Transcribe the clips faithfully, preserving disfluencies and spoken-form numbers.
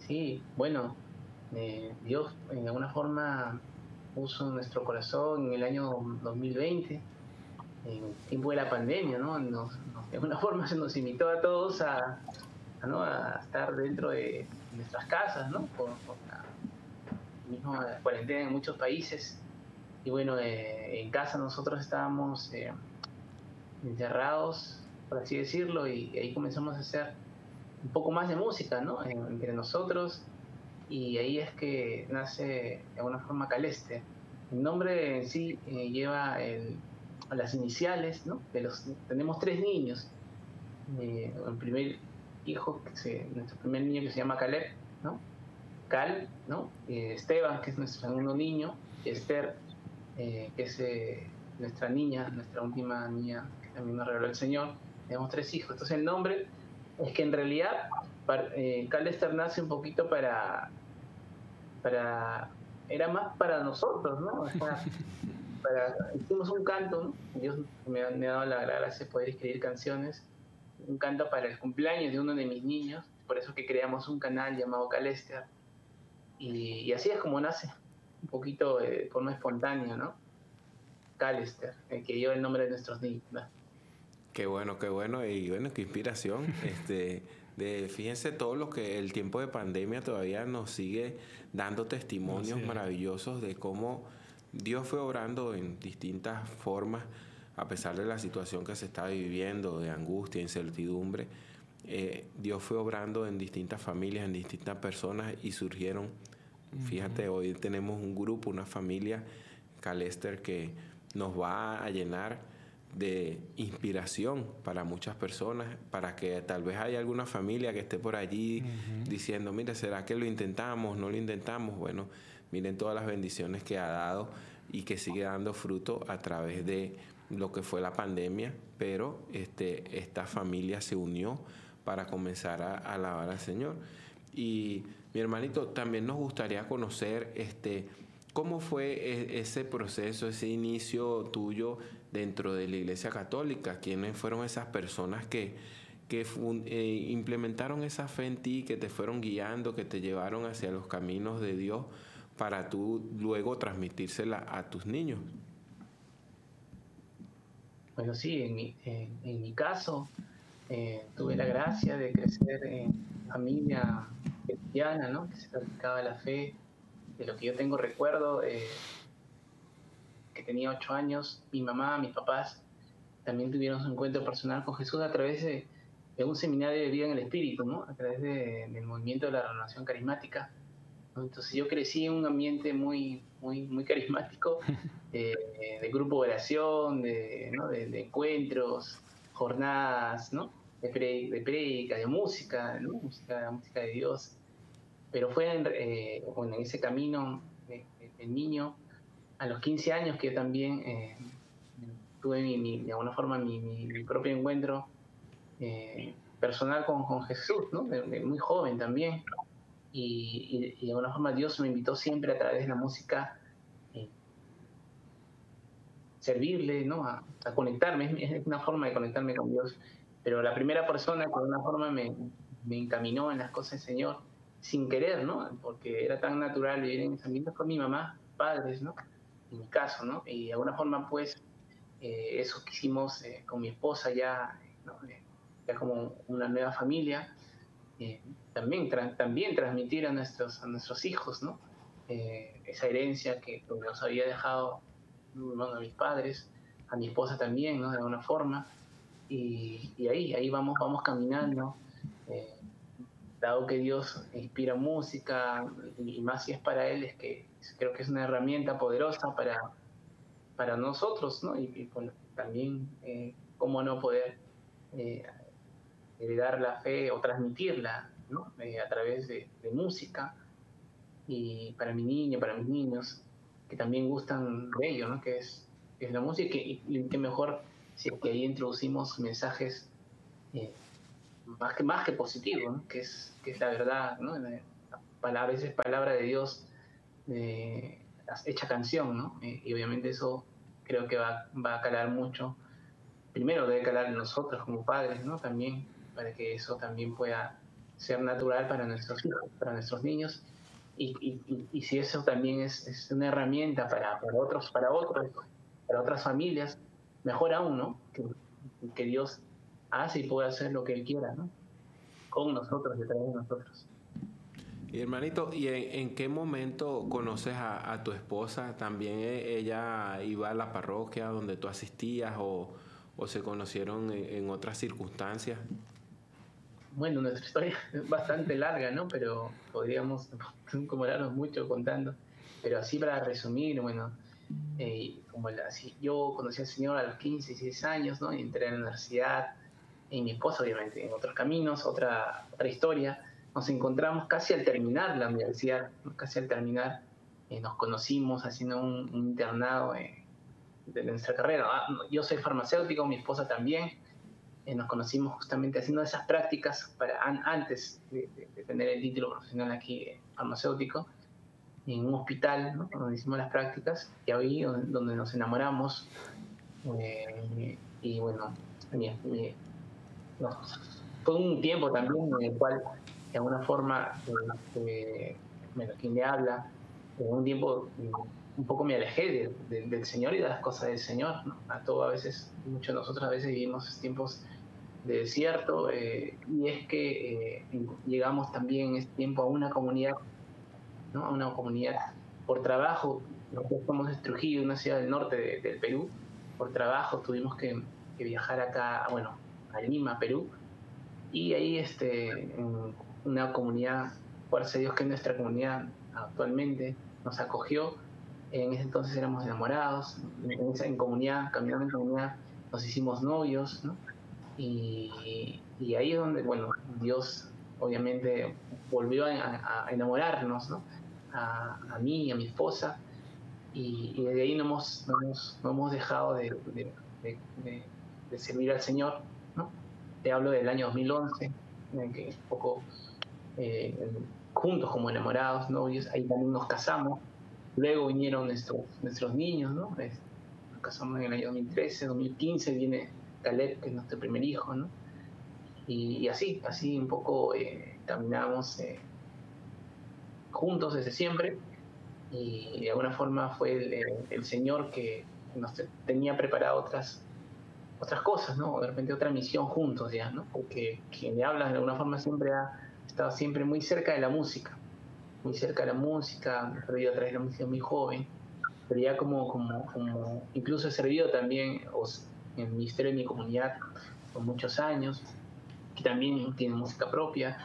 Sí, bueno, eh, Dios en alguna forma puso en nuestro corazón en el año dos mil veinte, en el tiempo de la pandemia, ¿no? Nos, nos- de alguna forma se nos invitó a todos a, a, ¿no? a estar dentro de nuestras casas, ¿no? Por, por la misma cuarentena en muchos países. Y bueno, eh, en casa nosotros estábamos eh, encerrados, por así decirlo, y ahí comenzamos a hacer un poco más de música, ¿no? En- entre nosotros. Y ahí es que nace de alguna forma Caleste. El nombre en sí eh, lleva el, las iniciales, ¿no? De los, tenemos tres niños. Eh, el primer hijo, que se, nuestro primer niño que se llama Caleb, ¿no? Cal, ¿no? Eh, Esteban, que es nuestro segundo niño, y Esther, eh, que es eh, nuestra niña, nuestra última niña que también nos regaló el Señor. Tenemos tres hijos. Entonces el nombre es que en realidad para, eh, Cal Esther nace un poquito para para, era más para nosotros, ¿no? O sea, para, hicimos un canto, ¿no? Dios me ha, me ha dado la, la gracia de poder escribir canciones, un canto para el cumpleaños de uno de mis niños, por eso que creamos un canal llamado Calester, y, y así es como nace, un poquito de forma espontánea, ¿no? Calester, el que lleva el nombre de nuestros niños, ¿no? Qué bueno, qué bueno y bueno, qué inspiración. Este, de, fíjense todo lo que el tiempo de pandemia todavía nos sigue dando Así testimonios es. maravillosos de cómo Dios fue obrando en distintas formas, a pesar de la situación que se estaba viviendo, de angustia, incertidumbre. Eh, Dios fue obrando en distintas familias, en distintas personas y surgieron, fíjate, hoy tenemos un grupo, una familia, Calester, que nos va a llenar de inspiración para muchas personas, para que tal vez haya alguna familia que esté por allí Ujú. diciendo, mire, ¿será que lo intentamos? ¿No lo intentamos? Bueno, miren todas las bendiciones que ha dado y que sigue dando fruto a través de lo que fue la pandemia, pero este, esta familia se unió para comenzar a, a alabar al Señor. Y mi hermanito, también nos gustaría conocer este, cómo fue e- ese proceso, ese inicio tuyo dentro de la Iglesia Católica. ¿Quiénes fueron esas personas que, que fun- eh, implementaron esa fe en ti, que te fueron guiando, que te llevaron hacia los caminos de Dios para tú luego transmitírsela a tus niños? Bueno, sí, en mi, en, en mi caso, eh, tuve la gracia de crecer en familia cristiana, ¿no? Que se practicaba la fe. De lo que yo tengo recuerdo, eh, que tenía ocho años, mi mamá, mis papás también tuvieron su encuentro personal con Jesús a través de, de un seminario de vida en el Espíritu, ¿no? A través de, del movimiento de la renovación carismática, ¿no? Entonces yo crecí en un ambiente muy, muy, muy carismático, eh, de grupo de oración, de, ¿no? de, de encuentros, jornadas, ¿no? De, pre, de prédica, de música, ¿no? Música, música de Dios. Pero fue en, eh, bueno, en ese camino de, de, de niño a los quince años que yo también eh, tuve mi, mi, de alguna forma mi, mi, mi propio encuentro eh, personal con, con, Jesús, ¿no? De, de muy joven también. Y, y, y, de alguna forma Dios me invitó siempre a través de la música eh, servirle, ¿no? A, a conectarme, es, es, una forma de conectarme con Dios. Pero la primera persona que de alguna forma me, me encaminó en las cosas del Señor sin querer, ¿no? Porque era tan natural vivir en ese ambiente fue mi mamá, padres, ¿no? En mi caso, ¿no? Y de alguna forma, pues, eh, eso que hicimos eh, con mi esposa ya, ¿no? eh, ya como una nueva familia, eh, también, tra también transmitir a nuestros, a nuestros hijos, ¿no? Eh, esa herencia que, que nos había dejado, ¿no? A mis padres, a mi esposa también, ¿no? De alguna forma, y, y ahí, ahí vamos, vamos caminando, eh, dado que Dios inspira música, y, y más si es para Él, es que creo que es una herramienta poderosa para, para nosotros, ¿no? Y, y bueno, también, eh, cómo no poder eh, heredar la fe o transmitirla, ¿no? Eh, a través de, de, música, y para mi niño, para mis niños, que también gustan de ello, ¿no? Que es, que es la música, y, y que mejor si es que ahí introducimos mensajes eh, más, que, más que positivos, ¿no? Que es, que es la verdad, ¿no? La, palabra, a veces palabra de Dios eh, hecha canción, ¿no? Eh, y obviamente eso creo que va, va a calar mucho. Primero debe calar en nosotros como padres, ¿no? También, para que eso también pueda ser natural para nuestros hijos, para nuestros niños. Y, y, y si eso también es, es una herramienta para, para otros, para otros, para otras familias, mejor aún, ¿no? Que, que Dios hace y puede hacer lo que Él quiera, ¿no? Con nosotros y a través de nosotros. Y hermanito, ¿y en, en qué momento conoces a, a tu esposa? ¿También ella iba a la parroquia donde tú asistías o, o se conocieron en, en otras circunstancias? Bueno, nuestra historia es bastante larga, ¿no? Pero podríamos demorarnos mucho contando. Pero así para resumir, bueno, eh, como la, así, yo conocí al Señor a los quince, dieciséis años, ¿no? Y entré a la universidad, y mi esposa, obviamente, en otros caminos, otra, otra historia. Nos encontramos casi al terminar la universidad, ¿no? Casi al terminar, eh, nos conocimos haciendo un, un internado eh, de nuestra carrera. Ah, yo soy farmacéutico, mi esposa también. Eh, nos conocimos justamente haciendo esas prácticas para an, antes de, de, de, tener el título profesional aquí eh, farmacéutico, en un hospital, ¿no? Donde hicimos las prácticas, y ahí donde, donde nos enamoramos. Eh, y bueno, mi, mi, no, fue un tiempo también en el cual, de alguna forma, eh, bueno, quien le habla, en un tiempo un poco me alejé de, de, del Señor y de las cosas del Señor, ¿no? A todo a veces, muchos de nosotros a veces vivimos tiempos de desierto, eh, y es que eh, llegamos también en este tiempo a una comunidad, ¿no? A una comunidad por trabajo. Nosotros somos de Trujillo, una ciudad del norte de, del Perú. Por trabajo tuvimos que, que viajar acá, bueno, a Lima, Perú, y ahí este, en una comunidad, fuerza de Dios que es nuestra comunidad actualmente, nos acogió. En ese entonces éramos enamorados, en, esa, en comunidad, caminando en comunidad, nos hicimos novios, ¿no? Y, y ahí es donde, bueno, Dios obviamente volvió a, a enamorarnos, ¿no? A, a mí y a mi esposa, y, y desde ahí no hemos, no hemos, no hemos dejado de, de, de, de, de servir al Señor, ¿no? Te hablo del año dos mil once, en que un poco eh, juntos como enamorados, novios, ahí también nos casamos. Luego vinieron nuestros, nuestros niños, ¿no? Nos casamos en el año dos mil trece, dos mil quince viene Caleb, que es nuestro primer hijo, ¿no? Y, y así, así un poco eh, caminamos eh, juntos desde siempre, y de alguna forma fue el, el, el Señor que nos tenía preparado otras, otras cosas, ¿no? De repente otra misión juntos ya, ¿no? Porque quien le habla de alguna forma siempre ha estado siempre muy cerca de la música, muy cerca de la música, he servido a través de la música muy joven, pero ya como, como, como incluso he servido también en el ministerio de mi comunidad por muchos años, que también tiene música propia,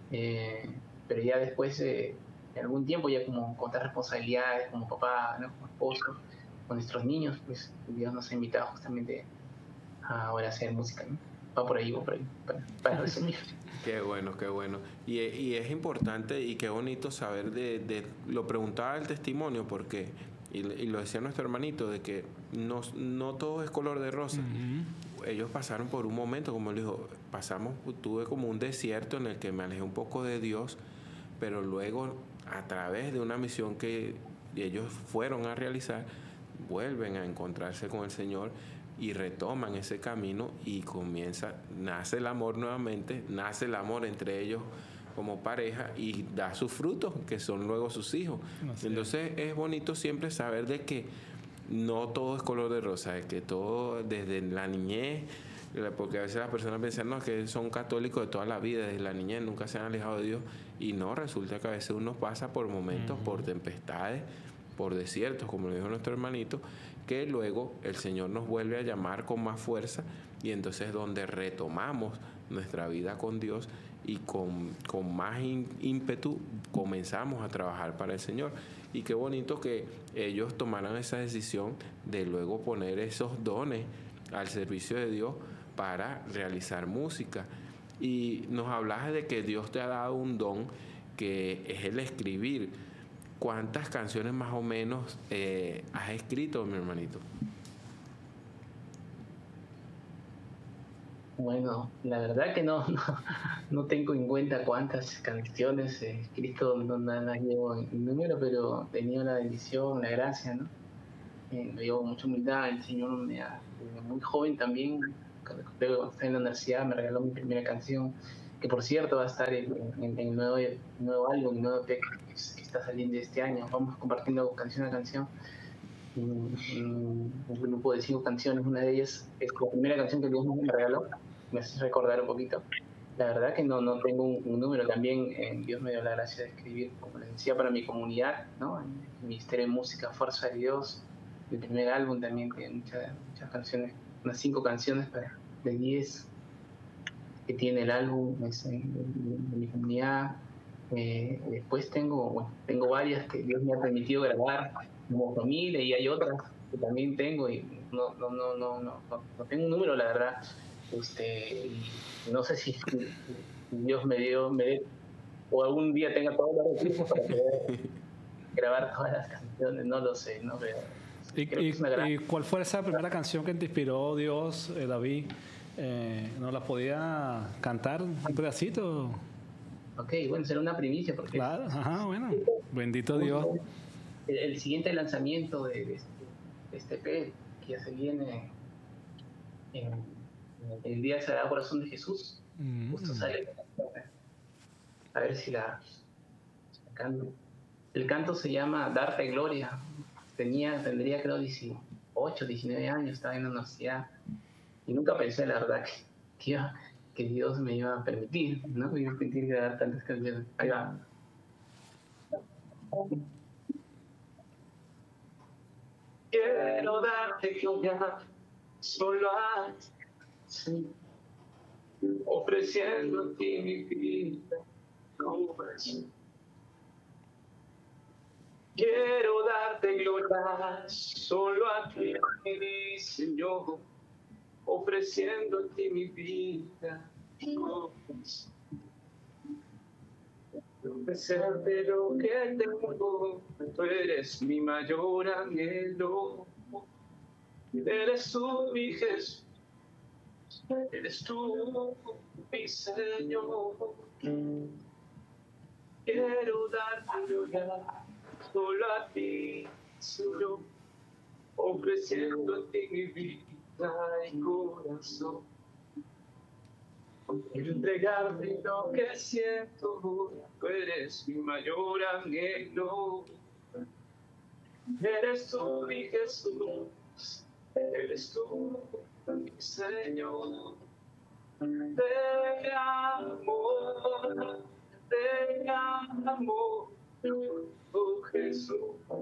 eh, pero ya después de, de algún tiempo, ya como con otras responsabilidades, como papá, ¿no? Como esposo, con nuestros niños, pues Dios nos ha invitado justamente a ahora hacer música, ¿no? Va por ahí, va por ahí, para, para resumir. Qué bueno, qué bueno. Y, y es importante y qué bonito saber de, de lo preguntaba el testimonio, porque, y, y lo decía nuestro hermanito, de que no, no todo es color de rosa. Uh-huh. Ellos pasaron por un momento, como él dijo, pasamos, tuve como un desierto en el que me alejé un poco de Dios, pero luego a través de una misión que ellos fueron a realizar, vuelven a encontrarse con el Señor y retoman ese camino y comienza, nace el amor nuevamente, nace el amor entre ellos como pareja y da sus frutos, que son luego sus hijos. No sé. Entonces es bonito siempre saber de que no todo es color de rosa, de que todo desde la niñez, porque a veces las personas piensan, no, que son católicos de toda la vida, desde la niñez nunca se han alejado de Dios, y no, resulta que a veces uno pasa por momentos, uh-huh. por tempestades, por desiertos, como lo dijo nuestro hermanito, que luego el Señor nos vuelve a llamar con más fuerza, y entonces donde retomamos nuestra vida con Dios y con, con más ímpetu comenzamos a trabajar para el Señor. Y qué bonito que ellos tomaran esa decisión de luego poner esos dones al servicio de Dios para realizar música. Y nos hablas de que Dios te ha dado un don que es el escribir. ¿Cuántas canciones más o menos eh, has escrito, mi hermanito? Bueno, la verdad que no, no, no tengo en cuenta cuántas canciones he escrito, no, no las llevo en número, pero he tenido la bendición, la gracia, ¿no? Eh, lo llevo con mucha humildad. El Señor me ha, muy joven también, cuando estaba en la universidad, me regaló mi primera canción, que por cierto va a estar en, en, en el nuevo, nuevo álbum, el nuevo E P que, que está saliendo este año. Vamos compartiendo canción a canción. Un grupo de cinco canciones, una de ellas es la primera canción que Dios me regaló, me hace recordar un poquito. La verdad que no, no tengo un, un número, también eh, Dios me dio la gracia de escribir, como les decía, para mi comunidad, ¿no? El Ministerio de Música Fuerza de Dios, el primer álbum también tiene muchas, muchas canciones, unas cinco canciones para, de diez que tiene el álbum, es, eh, de, de mi comunidad. Eh, después tengo, bueno, tengo varias que Dios me ha permitido grabar como familia, y hay otras que también tengo y no, no, no, no, no, no tengo un número, la verdad. Este, y no sé si Dios me dio, me dé, o algún día tenga todos los recursos para poder grabar todas las canciones, no lo sé, no veo. ¿Y, y, ¿Y cuál fue esa primera canción que te inspiró Dios, eh, David? Eh, ¿No la podía cantar un pedacito? Ok, bueno, será una primicia porque... Claro, ajá, bueno, bendito Dios. El, el siguiente lanzamiento de, de, este, de este E P que ya se viene en, en el Día del Sagrado Corazón de Jesús, mm. justo sale. A ver si la, si la canto. El canto se llama Darte Gloria. Tenía, tendría creo dieciocho, diecinueve años, estaba en la universidad y nunca pensé, la verdad, que, que, iba, que Dios me iba a permitir, ¿no? Me iba a permitir grabar tantas canciones. Ahí va. Quiero darte gloria solo a ti, ofreciendo a ti mi vida como oración. Quiero darte gloria solo a ti, mi Señor, ofreciendo a ti mi vida como oración. Ofrecerte lo que tengo, tú eres mi mayor anhelo. Eres tú mi Jesús, eres tú mi Señor. Quiero darte gloria solo a ti, Señor, ofreciendo a ti mi vida y corazón. Quiero entregarte lo que siento, tú eres mi mayor anhelo. Eres tú mi Jesús, eres tú mi Señor. Te amo, te amo, oh Jesús.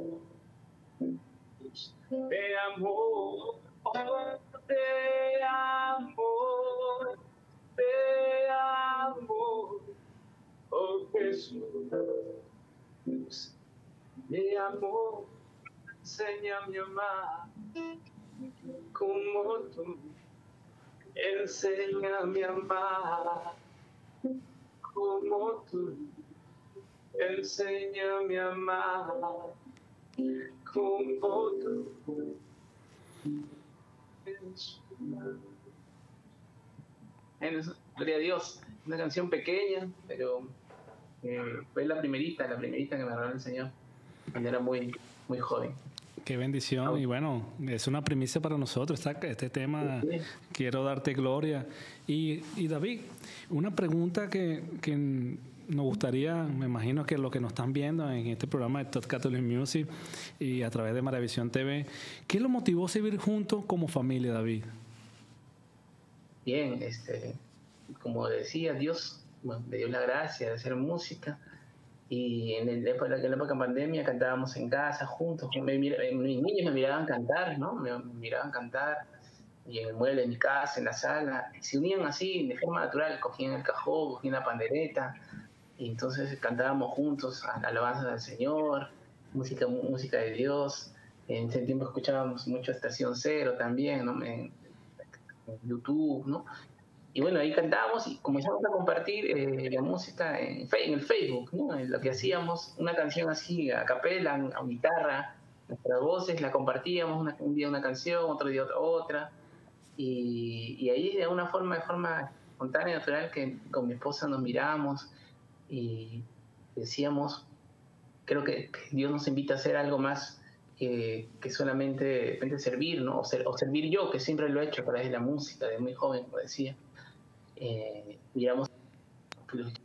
Te amo, te amo, te amo, oh Jesús. Te amo, enséñame a amar como tú. Enséñame a amar como tú. Enséñame a amar como tú. Gloria a Dios, una canción pequeña, pero eh, fue la primerita, la primerita que me regaló el Señor cuando era muy, muy joven. Qué bendición. Oh. Y bueno, es una primicia para nosotros esta, este tema, sí. Quiero darte gloria. Y, y David, una pregunta que, que nos gustaría, me imagino que los que nos están viendo en este programa de Top Catholic Music y a través de Maravisión T V, ¿qué lo motivó a vivir juntos como familia, David? Bien, este, como decía, Dios bueno, me dio la gracia de hacer música. Y en, el, en la época de pandemia cantábamos en casa juntos. Me, mis niños me miraban cantar, ¿no? Me, me miraban cantar y en el mueble de mi casa, en la sala. Se unían así, de forma natural. Cogían el cajón, cogían la pandereta. Y entonces cantábamos juntos a la alabanza del Señor, música, música de Dios. En ese tiempo escuchábamos mucho Estación Cero también, ¿no? En, en YouTube, ¿no? Y bueno, ahí cantábamos y comenzamos a compartir eh, la música en, en el Facebook, ¿no? En lo que hacíamos, una canción así a capela, a guitarra, nuestras voces, la compartíamos, una, un día una canción, otro día otra, otra. Y, y ahí de una forma, de forma espontánea, natural, que con mi esposa nos mirábamos y decíamos, creo que Dios nos invita a hacer algo más que, que solamente de repente servir, ¿no? O, ser, o servir yo, que siempre lo he hecho a través de la música, de muy joven, como decía. Eh, digamos. los